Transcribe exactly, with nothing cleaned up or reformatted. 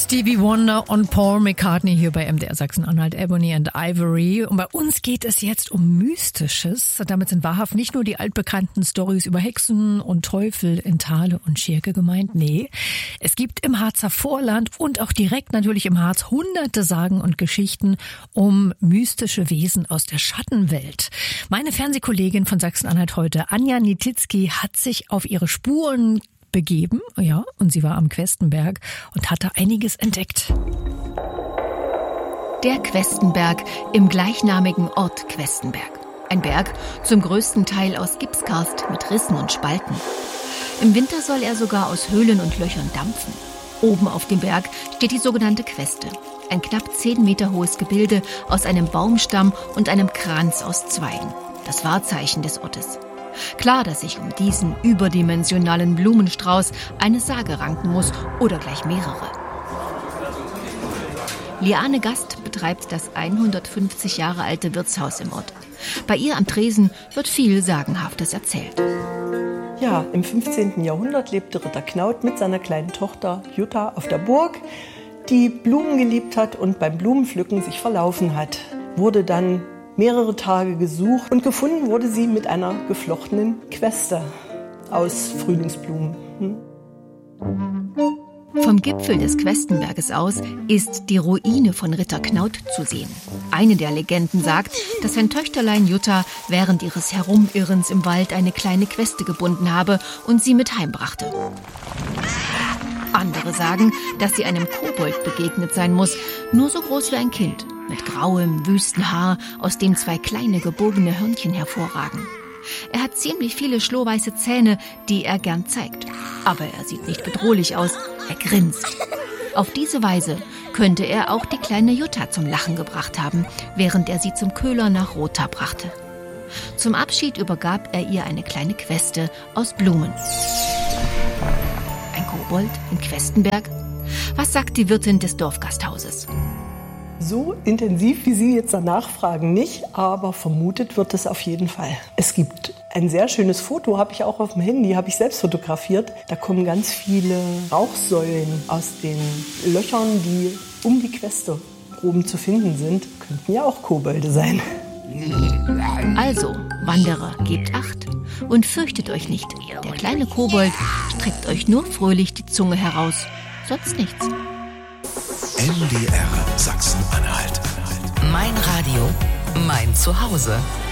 Stevie Wonder und Paul McCartney hier bei M D R Sachsen-Anhalt, Ebony and Ivory. Und bei uns geht es jetzt um Mystisches. Damit sind wahrhaft nicht nur die altbekannten Storys über Hexen und Teufel in Thale und Schirke gemeint. Nee, es gibt im Harzer Vorland und auch direkt natürlich im Harz hunderte Sagen und Geschichten um mystische Wesen aus der Schattenwelt. Meine Fernsehkollegin von Sachsen-Anhalt heute, Anja Nietitzky, hat sich auf ihre Spuren begeben, ja, und sie war am Questenberg und hatte einiges entdeckt. Der Questenberg im gleichnamigen Ort Questenberg. Ein Berg, zum größten Teil aus Gipskarst mit Rissen und Spalten. Im Winter soll er sogar aus Höhlen und Löchern dampfen. Oben auf dem Berg steht die sogenannte Queste. Ein knapp zehn Meter hohes Gebilde aus einem Baumstamm und einem Kranz aus Zweigen. Das Wahrzeichen des Ortes. Klar, dass sich um diesen überdimensionalen Blumenstrauß eine Sage ranken muss oder gleich mehrere. Liane Gast betreibt das hundertfünfzig Jahre alte Wirtshaus im Ort. Bei ihr am Tresen wird viel Sagenhaftes erzählt. Ja, im fünfzehnten Jahrhundert lebte Ritter Knaut mit seiner kleinen Tochter Jutta auf der Burg, die Blumen geliebt hat und beim Blumenpflücken sich verlaufen hat. Wurde dann mehrere Tage gesucht und gefunden wurde sie mit einer geflochtenen Queste aus Frühlingsblumen. Hm? Vom Gipfel des Questenberges aus ist die Ruine von Ritter Knaut zu sehen. Eine der Legenden sagt, dass sein Töchterlein Jutta während ihres Herumirrens im Wald eine kleine Queste gebunden habe und sie mit heimbrachte. Andere sagen, dass sie einem Kobold begegnet sein muss, nur so groß wie ein Kind, mit grauem, wüsten Haar, aus dem zwei kleine gebogene Hörnchen hervorragen. Er hat ziemlich viele schlohweiße Zähne, die er gern zeigt. Aber er sieht nicht bedrohlich aus, er grinst. Auf diese Weise könnte er auch die kleine Jutta zum Lachen gebracht haben, während er sie zum Köhler nach Rotha brachte. Zum Abschied übergab er ihr eine kleine Queste aus Blumen. Ein Kobold in Questenberg? Was sagt die Wirtin des Dorfgasthauses? So intensiv, wie Sie jetzt danach fragen, nicht, aber vermutet wird es auf jeden Fall. Es gibt ein sehr schönes Foto, habe ich auch auf dem Handy, habe ich selbst fotografiert. Da kommen ganz viele Rauchsäulen aus den Löchern, die um die Queste oben zu finden sind. Könnten ja auch Kobolde sein. Also, Wanderer, gebt Acht und fürchtet euch nicht. Der kleine Kobold streckt euch nur fröhlich die Zunge heraus, sonst nichts. M D R Sachsen-Anhalt. Mein Radio, mein Zuhause.